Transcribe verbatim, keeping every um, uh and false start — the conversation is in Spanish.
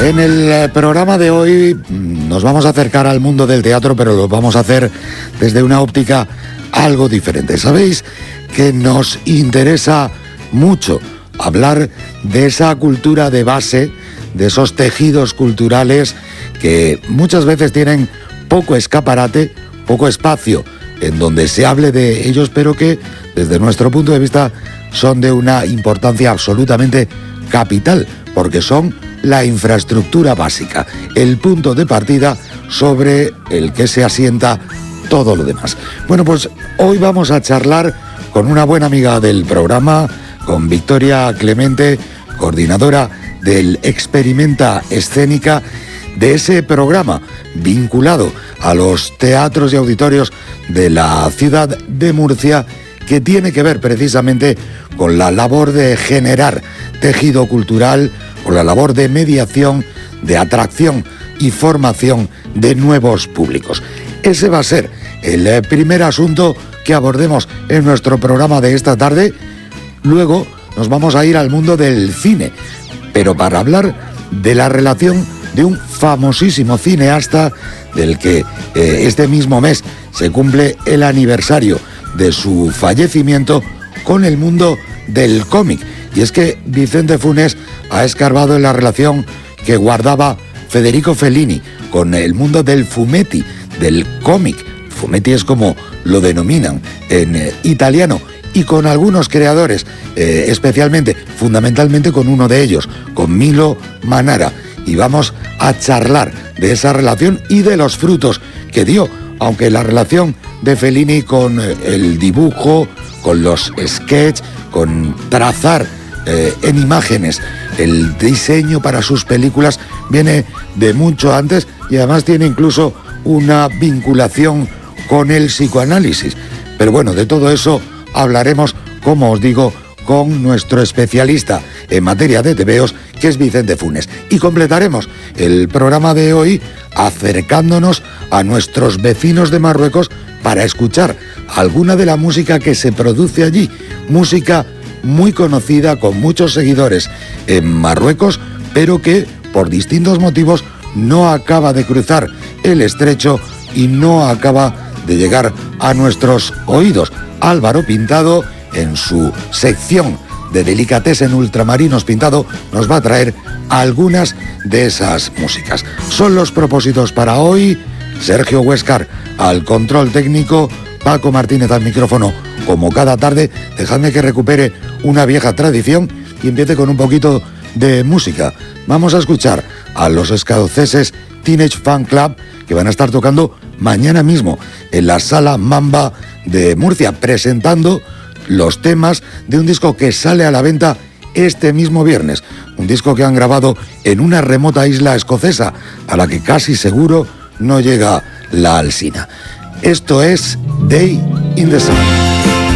En el programa de hoy nos vamos a acercar al mundo del teatro, pero lo vamos a hacer desde una óptica algo diferente. Sabéis que nos interesa mucho hablar de esa cultura de base, de esos tejidos culturales que muchas veces tienen poco escaparate, poco espacio en donde se hable de ellos, pero que desde nuestro punto de vista son de una importancia absolutamente capital, porque son la infraestructura básica, el punto de partida sobre el que se asienta todo lo demás. Bueno, pues hoy vamos a charlar con una buena amiga del programa, con Victoria Clemente, coordinadora del Experimenta Escénica, de ese programa vinculado a los teatros y auditorios de la ciudad de Murcia, que tiene que ver precisamente con la labor de generar tejido cultural, con la labor de mediación, de atracción y formación de nuevos públicos. Ese va a ser el primer asunto que abordemos en nuestro programa de esta tarde. Luego nos vamos a ir al mundo del cine, pero para hablar de la relación de un famosísimo cineasta del que eh, este mismo mes se cumple el aniversario de su fallecimiento, con el mundo del cómic. Y es que Vicente Funes ha escarbado en la relación que guardaba Federico Fellini con el mundo del fumetti, del cómic. Fumetti es como lo denominan en eh, italiano, y con algunos creadores, eh, especialmente, fundamentalmente con uno de ellos, con Milo Manara. Y vamos a charlar de esa relación y de los frutos que dio, aunque la relación de Fellini con el dibujo, con los sketches, con trazar eh, en imágenes el diseño para sus películas, viene de mucho antes, y además tiene incluso una vinculación con el psicoanálisis. Pero bueno, de todo eso hablaremos, como os digo, con nuestro especialista en materia de tebeos, que es Vicente Funes. Y completaremos el programa de hoy acercándonos a nuestros vecinos de Marruecos para escuchar alguna de la música que se produce allí. Música muy conocida, con muchos seguidores en Marruecos, pero que por distintos motivos no acaba de cruzar el estrecho y no acaba de llegar a nuestros oídos. Álvaro Pintado, en su sección de Delicatessen Ultramarinos Pintado, nos va a traer algunas de esas músicas. Son los propósitos para hoy. Sergio Huéscar al control técnico, Paco Martínez al micrófono, como cada tarde. Dejadme que recupere una vieja tradición y empiece con un poquito de música. Vamos a escuchar a los escoceses Teenage Fan Club, que van a estar tocando mañana mismo en la Sala Mamba de Murcia, presentando los temas de un disco que sale a la venta este mismo viernes. Un disco que han grabado en una remota isla escocesa, a la que casi seguro no llega la alsina. Esto es Day in the Sun.